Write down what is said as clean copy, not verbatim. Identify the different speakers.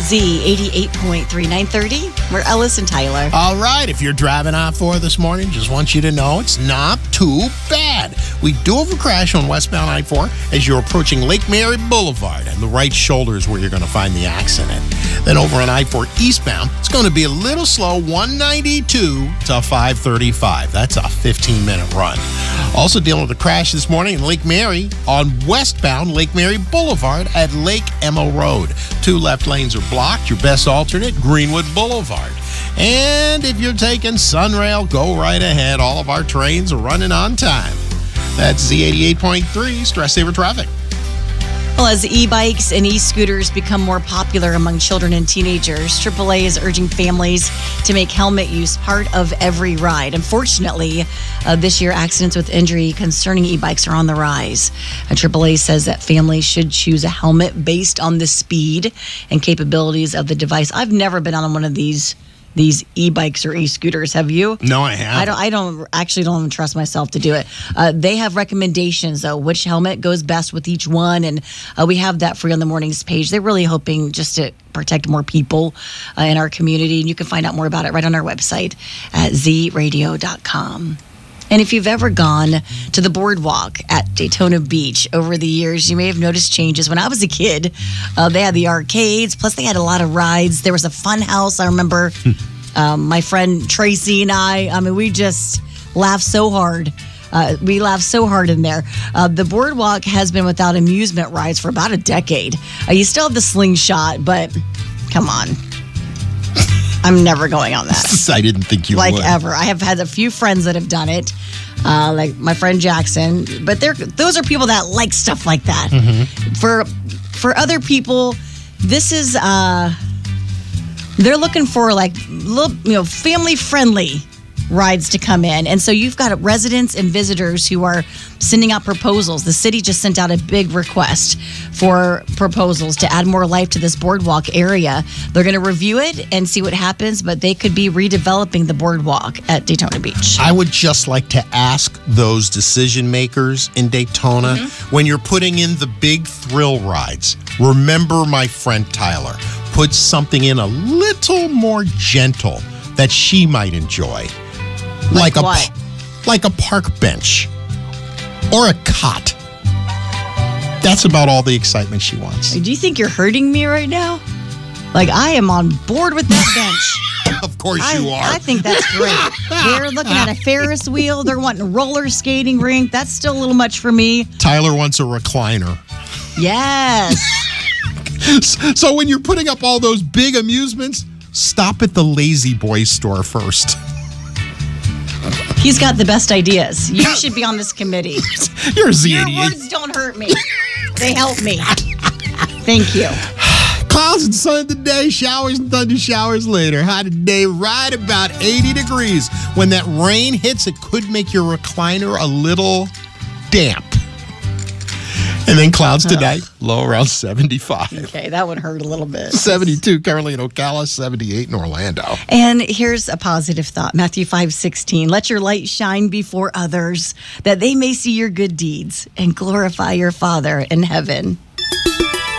Speaker 1: Z88.3, 930. We're Ellis and Tyler.
Speaker 2: All right, if you're driving I-4 this morning, just want you to know it's not too bad. We do have a crash on westbound I-4 as you're approaching Lake Mary Boulevard, and the right shoulder is where you're going to find the accident. Then over on I-4 eastbound, it's going to be a little slow, 192 to 535. That's a 15-minute run. Also dealing with a crash this morning in Lake Mary on westbound Lake Mary Boulevard at Lake Emma Road. 2 left lanes are blocked. Your best alternate, Greenwood Boulevard. And if you're taking Sunrail, go right ahead. All of our trains are running on time. That's Z88.3 Stress Saver Traffic.
Speaker 1: Well, as e-bikes and e-scooters become more popular among children and teenagers, AAA is urging families to make helmet use part of every ride. Unfortunately, this year, accidents with injury concerning e-bikes are on the rise. AAA says that families should choose a helmet based on the speed and capabilities of the device. I've never been on one of these e-bikes or e-scooters. Have you?
Speaker 2: No, I haven't.
Speaker 1: I don't even trust myself to do it. They have recommendations, though, which helmet goes best with each one, and we have that for you on the mornings page. They're really hoping just to protect more people in our community, and you can find out more about it right on our website at zradio.com. And if you've ever gone to the boardwalk at Daytona Beach over the years, you may have noticed changes. When I was a kid, they had the arcades, plus they had a lot of rides. There was a fun house. I remember my friend Tracy and I mean, we just laughed so hard. We laughed so hard in there. The boardwalk has been without amusement rides for about a decade. You still have the slingshot, but come on. I'm never going on that.
Speaker 2: I didn't think you would.
Speaker 1: Like ever. I have had a few friends that have done it, like my friend Jackson. But those are people that like stuff like that. Mm-hmm. For other people, this is they're looking for like little, family friendly rides to come in. And so you've got residents and visitors who are sending out proposals. The city just sent out a big request for proposals to add more life to this boardwalk area. They're going to review it and see what happens, but they could be redeveloping the boardwalk at Daytona Beach.
Speaker 2: I would just like to ask those decision makers in Daytona, when you're putting in the big thrill rides, remember my friend Tyler. Put something in a little more gentle that she might enjoy. Like a park bench or a cot. That's about all the excitement she wants.
Speaker 1: Do you think you're hurting me right now? Like, I am on board with that bench.
Speaker 2: Of course you are.
Speaker 1: I think that's great. They're looking at a Ferris wheel. They're wanting a roller skating rink. That's still a little much for me.
Speaker 2: Tyler wants a recliner.
Speaker 1: Yes.
Speaker 2: So when you're putting up all those big amusements, stop at the Lazy Boy store first.
Speaker 1: He's got the best ideas. You should be on this committee.
Speaker 2: You're a Z88.
Speaker 1: Your words don't hurt me. They help me. Thank you.
Speaker 2: Clouds and sun today, showers and thunder showers later. High today, right about 80 degrees. When that rain hits, it could make your recliner a little damp. And then clouds today, low around 75.
Speaker 1: Okay, that would hurt a little bit.
Speaker 2: 72 currently in Ocala, 78 in Orlando.
Speaker 1: And here's a positive thought. Matthew 5:16. Let your light shine before others, that they may see your good deeds and glorify your Father in heaven.